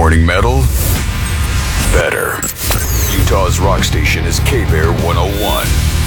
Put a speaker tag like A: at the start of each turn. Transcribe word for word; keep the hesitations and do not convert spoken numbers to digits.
A: morning metal? Better. Utah's rock station is K-Bear one oh one.